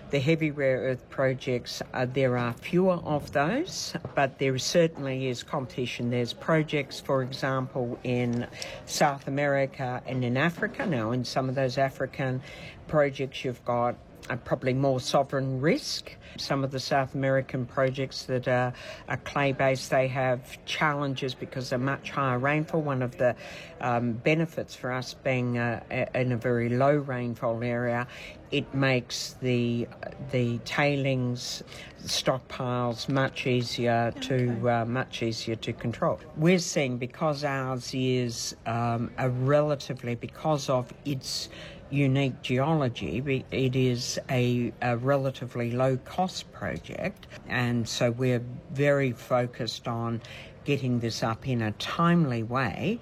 The heavy rare earth projects, there are fewer of those, but there certainly is competition. There's projects, for example, in South America and in Africa. Now, in some of those African projects, you've got probably more sovereign risk. Some of the South American projects that are clay-based, they have challenges because they're much higher rainfall. One of the benefits for us being in a very low rainfall area, it makes the tailings stockpiles much easier to control. We're seeing, because ours is because of its unique geology, it is a relatively low-cost project, and so we're very focused on getting this up in a timely way.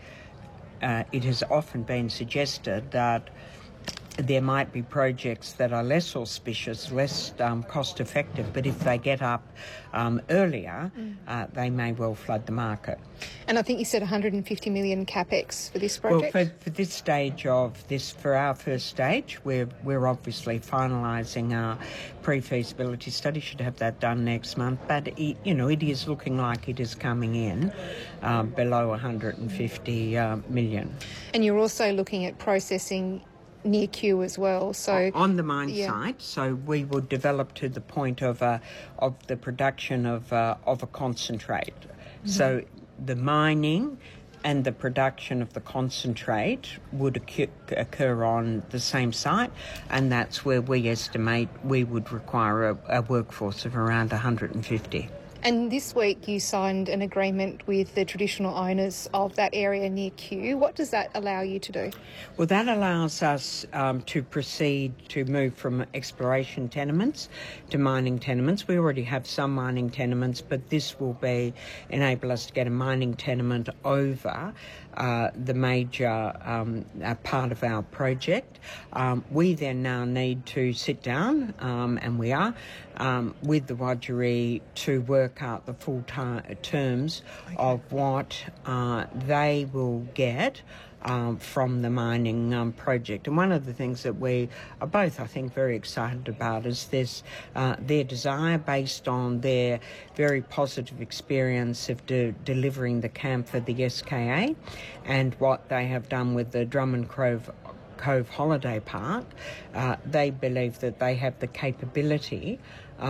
It has often been suggested that there might be projects that are less auspicious, less cost-effective, but if they get up earlier, they may well flood the market. And I think you said 150 million capex for this project? Well, for this stage of this, for our first stage, we're obviously finalising our pre-feasibility study. Should have that done next month, but it is looking like it is coming in below 150 million. And you're also looking at processing near Kew as well, so on the mine site. So we would develop to the point of the production of a concentrate. Mm-hmm. So the mining and the production of the concentrate would occur on the same site, and that's where we estimate we would require a workforce of around 150. And this week you signed an agreement with the traditional owners of that area near Kew. What does that allow you to do? Well, that allows us to proceed to move from exploration tenements to mining tenements. We already have some mining tenements, but this will enable us to get a mining tenement over the major part of our project. We then now need to sit down, and we are, with the Wajarri to work out the full terms of what they will get from the mining project. And one of the things that we are both, I think, very excited about is this their desire, based on their very positive experience of delivering the camp for the SKA and what they have done with the Drummond Cove Holiday Park. They believe that they have the capability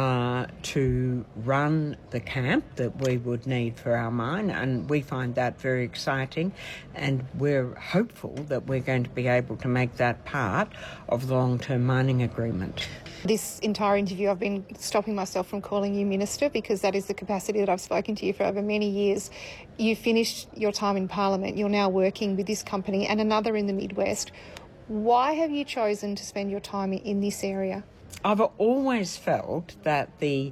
to run the camp that we would need for our mine, and we find that very exciting, and we're hopeful that we're going to be able to make that part of the long-term mining agreement. This entire interview I've been stopping myself from calling you Minister, because that is the capacity that I've spoken to you for over many years. You finished your time in Parliament, you're now working with this company and another in the Midwest. Why have you chosen to spend your time in this area? I've always felt that I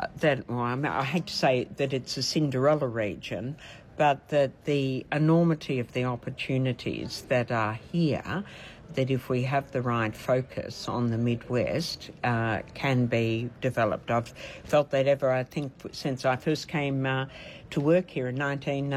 hate to say that it's a Cinderella region, but that the enormity of the opportunities that are here, that if we have the right focus on the Midwest, can be developed. I've felt that I think, since I first came to work here in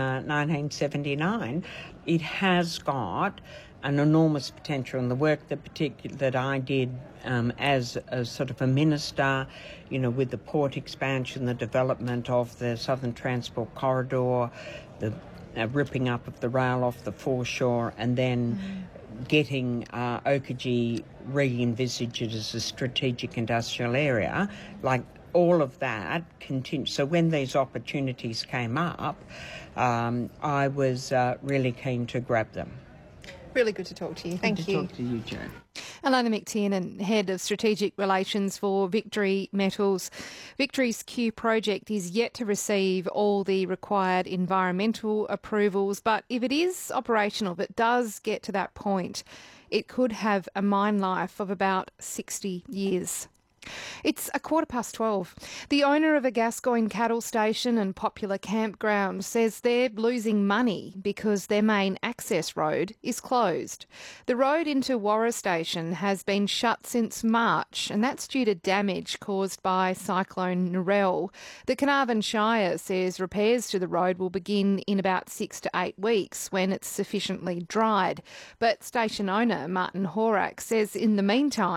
1979, it has got an enormous potential. And the work that I did as a sort of a minister, with the port expansion, the development of the Southern Transport Corridor, the ripping up of the rail off the foreshore, and then getting Oakajee re-envisaged as a strategic industrial area, like all of that continues. So when these opportunities came up, I was really keen to grab them. Really good to talk to you. Thank you. Good to talk to you, Jo. Ilona McTiernan, Head of Strategic Relations for Victory Metals. Victory's Kew project is yet to receive all the required environmental approvals, but if it is operational, if it does get to that point, it could have a mine life of about 60 years. It's 12:15. The owner of a Gascoyne cattle station and popular campground says they're losing money because their main access road is closed. The road into Warra Station has been shut since March, and that's due to damage caused by Cyclone Narelle. The Carnarvon Shire says repairs to the road will begin in about 6 to 8 weeks when it's sufficiently dried. But station owner Martin Horak says in the meantime,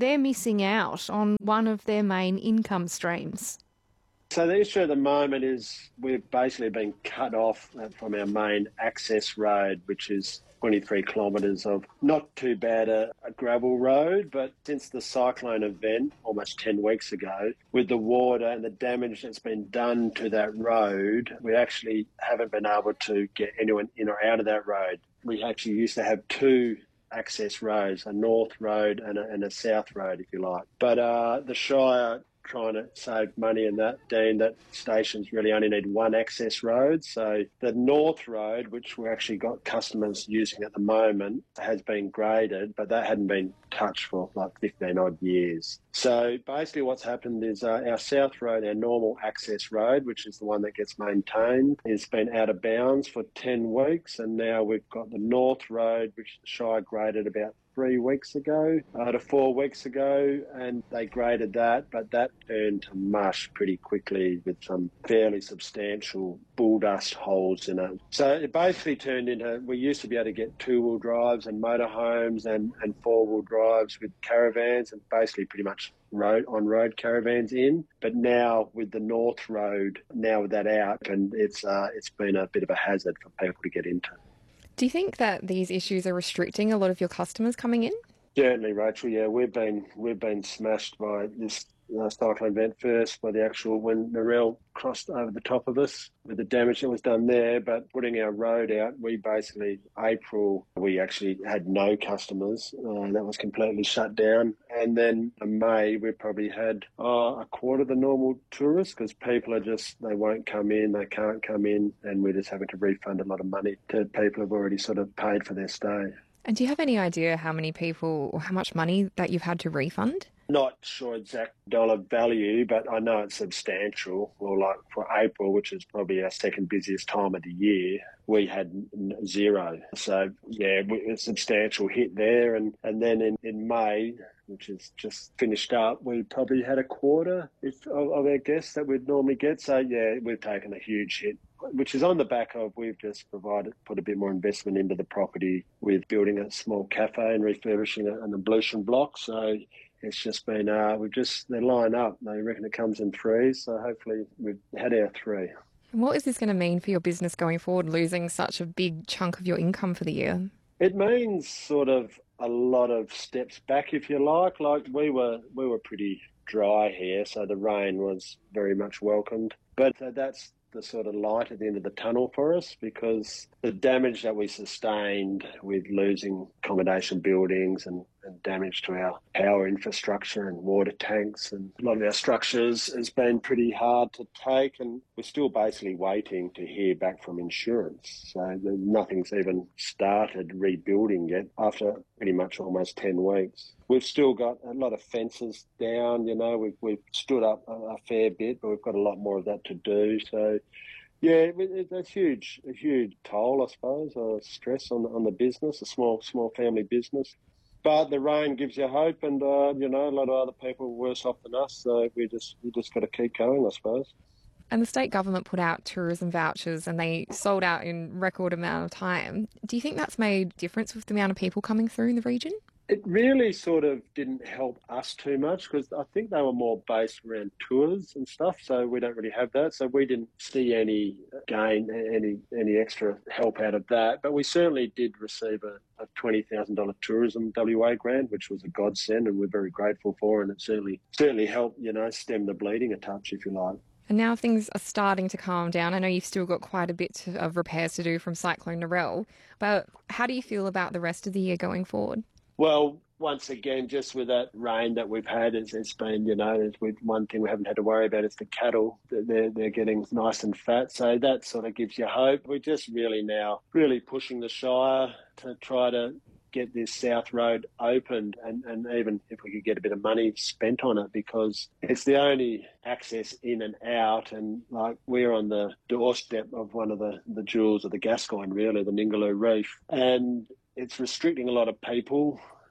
they're missing out on one of their main income streams. So the issue at the moment is we've basically been cut off from our main access road, which is 23 kilometres of not too bad a gravel road, but since the cyclone event almost 10 weeks ago, with the water and the damage that's been done to that road, we actually haven't been able to get anyone in or out of that road. We actually used to have two access roads, a north road and a south road, if you like. But the Shire trying to save money in that, Dean, that stations really only need one access road. So the North Road, which we actually got customers using at the moment, has been graded, but that hadn't been touched for like 15 odd years. So basically what's happened is our South Road, our normal access road, which is the one that gets maintained, has been out of bounds for 10 weeks. And now we've got the North Road, which the Shire graded about 3 weeks ago to 4 weeks ago, and they graded that, but that turned to mush pretty quickly with some fairly substantial bull dust holes in it. So it basically turned into, we used to be able to get two-wheel drives and motorhomes and four-wheel drives with caravans and basically pretty much on-road caravans in, but now with the North Road, now with that out, and it's been a bit of a hazard for people to get into. Do you think that these issues are restricting a lot of your customers coming in? Certainly, Rachel. Yeah, we've been smashed by this cyclone event first, by the actual when Narelle crossed over the top of us with the damage that was done there. But putting our road out, we basically April we actually had no customers. That was completely shut down. And then in May we probably had a quarter of the normal tourists because people are they won't come in, they can't come in, and we're just having to refund a lot of money to people who've already sort of paid for their stay. And do you have any idea how many people or how much money that you've had to refund? Not sure exact dollar value, but I know it's substantial. Well, like for April, which is probably our second busiest time of the year, we had zero. So, yeah, a substantial hit there. And then in May, which is just finished up, we probably had a quarter of our guests that we'd normally get. So, yeah, we've taken a huge hit, which is on the back of we've just put a bit more investment into the property with building a small cafe and refurbishing an ablution block. So it's just been, they line up. They reckon it comes in threes. So hopefully we've had our three. And what is this going to mean for your business going forward, losing such a big chunk of your income for the year? It means sort of a lot of steps back, if you like. Like we were pretty dry here, so the rain was very much welcomed. But that's the sort of light at the end of the tunnel for us, because the damage that we sustained with losing accommodation buildings and damage to our power infrastructure and water tanks and a lot of our structures has been pretty hard to take, and we're still basically waiting to hear back from insurance. So nothing's even started rebuilding yet after pretty much almost 10 weeks. We've still got a lot of fences down, we've stood up a fair bit, but we've got a lot more of that to do. So yeah, it's a huge toll, I suppose, or stress on the business, a small family business. But the rain gives you hope, and a lot of other people are worse off than us. So we just got to keep going, I suppose. And the state government put out tourism vouchers, and they sold out in record amount of time. Do you think that's made a difference with the amount of people coming through in the region? It really sort of didn't help us too much because I think they were more based around tours and stuff, so we don't really have that. So we didn't see any gain, any extra help out of that. But we certainly did receive a $20,000 tourism WA grant, which was a godsend, and we're very grateful for, and it certainly helped, stem the bleeding a touch, if you like. And now things are starting to calm down. I know you've still got quite a bit of repairs to do from Cyclone Narelle, but how do you feel about the rest of the year going forward? Well, once again, just with that rain that we've had, it's been, one thing we haven't had to worry about is the cattle. They're getting nice and fat, so that sort of gives you hope. We're just really pushing the Shire to try to get this South Road opened, and even if we could get a bit of money spent on it, because it's the only access in and out, and like we're on the doorstep of one of the jewels of the Gascoyne, really, the Ningaloo Reef, and it's restricting a lot of people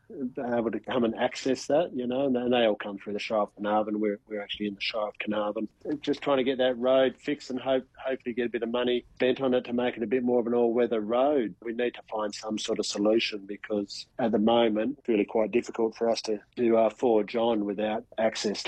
able to come and access that, and they all come through the Shire of Carnarvon. We're actually in the Shire of Carnarvon. Just trying to get that road fixed and hopefully get a bit of money spent on it to make it a bit more of an all-weather road. We need to find some sort of solution because at the moment it's really quite difficult for us to forge on without access